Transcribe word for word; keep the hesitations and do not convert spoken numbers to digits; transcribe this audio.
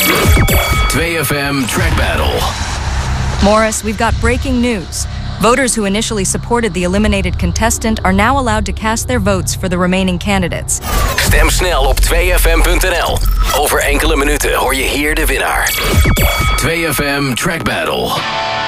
two F M Track Battle. Morris, we've got breaking news. Voters who initially supported the eliminated contestant are now allowed to cast their votes for the remaining candidates. Stem snel op two F M punt n l. Over enkele minuten hoor je hier de winnaar. two F M Track Battle.